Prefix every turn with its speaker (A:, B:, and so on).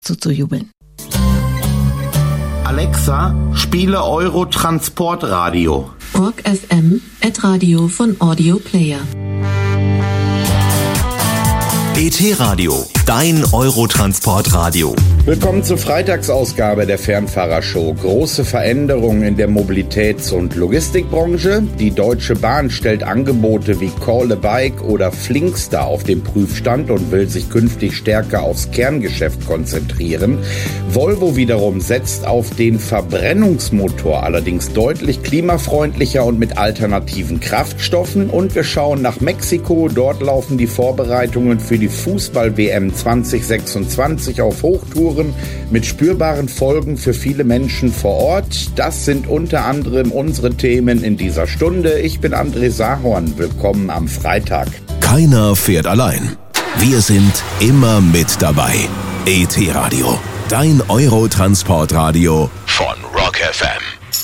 A: zuzujubeln.
B: Alexa, spiele Eurotransportradio.
C: Rock FM, Radio von Audio Player.
D: ET-Radio, dein Eurotransportradio.
E: Willkommen zur Freitagsausgabe der Fernfahrershow. Große Veränderungen in der Mobilitäts- und Logistikbranche. Die Deutsche Bahn stellt Angebote wie Call a Bike oder Flinkster auf den Prüfstand und will sich künftig stärker aufs Kerngeschäft konzentrieren. Volvo wiederum setzt auf den Verbrennungsmotor, allerdings deutlich klimafreundlicher und mit alternativen Kraftstoffen. Und wir schauen nach Mexiko. Dort laufen die Vorbereitungen für die Fußball-WM 2026 auf Hochtouren mit spürbaren Folgen für viele Menschen vor Ort. Das sind unter anderem unsere Themen in dieser Stunde. Ich bin André Sahorn. Willkommen am Freitag.
D: Keiner fährt allein. Wir sind immer mit dabei. ET-Radio, dein Eurotransportradio von Rock FM.